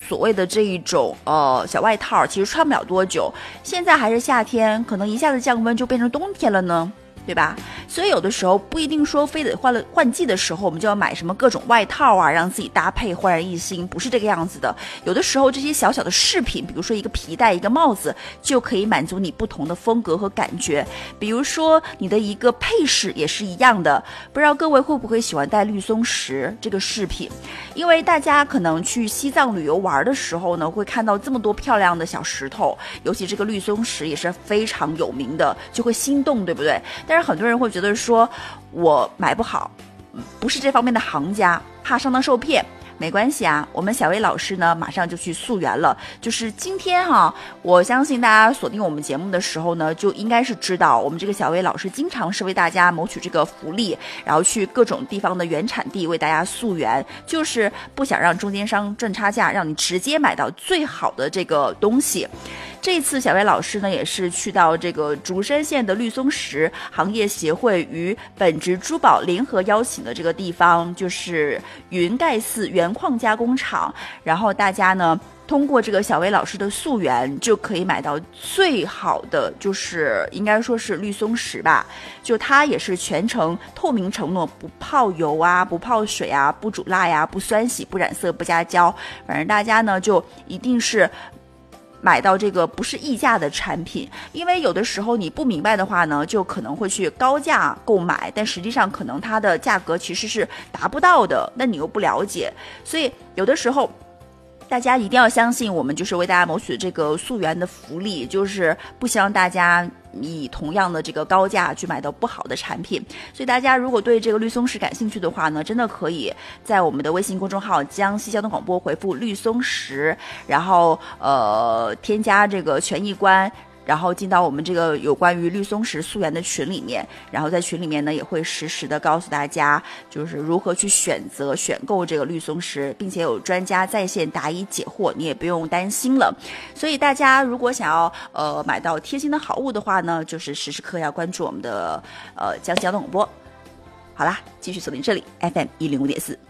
所谓的这一种小外套，其实穿不了多久。现在还是夏天，可能一下子降温就变成冬天了呢，对吧？所以有的时候不一定说非得换季的时候我们就要买什么各种外套啊，让自己搭配焕然一新，不是这个样子的。有的时候这些小小的饰品，比如说一个皮带一个帽子，就可以满足你不同的风格和感觉。比如说你的一个配饰也是一样的，不知道各位会不会喜欢戴绿松石这个饰品，因为大家可能去西藏旅游玩的时候呢，会看到这么多漂亮的小石头，尤其这个绿松石也是非常有名的，就会心动，对不对？但是很多人会觉得说我买不好，不是这方面的行家，怕上当受骗。没关系啊，我们小薇老师呢马上就去溯源了。就是今天我相信大家锁定我们节目的时候呢，就应该是知道我们这个小薇老师经常是为大家谋取这个福利，然后去各种地方的原产地为大家溯源，就是不想让中间商赚差价，让你直接买到最好的这个东西。这次小薇老师呢也是去到这个竹山县的绿松石行业协会与本质珠宝联合邀请的这个地方，就是云盖寺原矿加工厂。然后大家呢通过这个小薇老师的溯源，就可以买到最好的，就是应该说是绿松石吧，就它也是全程透明承诺，不泡油啊，不泡水啊，不煮蜡呀，不酸洗，不染色，不加胶。反正大家呢就一定是买到这个不是溢价的产品，因为有的时候你不明白的话呢，就可能会去高价购买，但实际上可能它的价格其实是达不到的，那你又不了解，所以有的时候大家一定要相信我们就是为大家谋取这个溯源的福利，就是不希望大家以同样的这个高价去买到不好的产品。所以大家如果对这个绿松石感兴趣的话呢，真的可以在我们的微信公众号江西交通广播回复绿松石，然后添加这个权益官，然后进到我们这个有关于绿松石溯源的群里面，然后在群里面呢也会实时的告诉大家就是如何去选购这个绿松石，并且有专家在线答疑解惑，你也不用担心了。所以大家如果想要买到贴心的好物的话呢，就是时时刻要关注我们的江西交通广播。好啦，继续锁定这里 FM 105.4。